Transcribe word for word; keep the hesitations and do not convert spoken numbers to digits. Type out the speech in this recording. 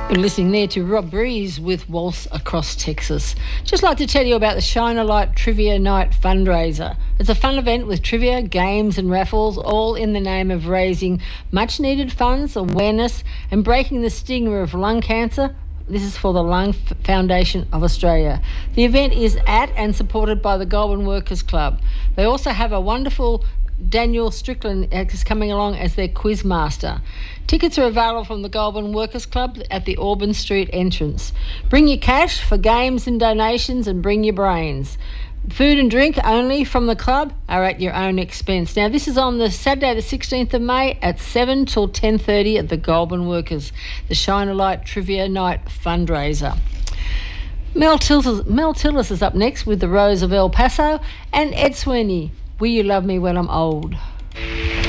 You're listening there to Rob Breeze with Waltz Across Texas. Just like to tell you about the Shine a Light Trivia Night fundraiser. It's a fun event with trivia, games and raffles, all in the name of raising much needed funds, awareness and breaking the stigma of lung cancer. This is for the Lung Foundation of Australia. The event is at and supported by the Goulburn Workers Club. They also have a wonderful Daniel Strickland is coming along as their quiz master. Tickets are available from the Goulburn Workers Club at the Auburn Street entrance. Bring your cash for games and donations and bring your brains. Food and drink only from the club are at your own expense. Now, this is on the Saturday the sixteenth of May at seven till ten thirty at the Goulburn Workers, the Shine a Light Trivia Night fundraiser. Mel Tillis, Mel Tillis is up next with The Rose of El Paso, and Ed Sweeney, Will You Love Me When I'm Old?